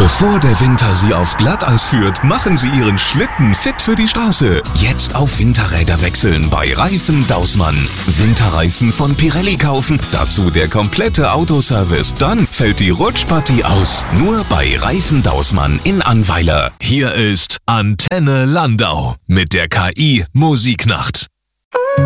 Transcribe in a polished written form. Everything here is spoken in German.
Bevor der Winter Sie aufs Glatteis führt, machen Sie Ihren Schlitten fit für die Straße. Jetzt auf Winterräder wechseln bei Reifen Daußmann. Winterreifen von Pirelli kaufen, dazu der komplette Autoservice. Dann fällt die Rutschpartie aus. Nur bei Reifen Daußmann in Annweiler. Hier ist Antenne Landau mit der KI Musiknacht.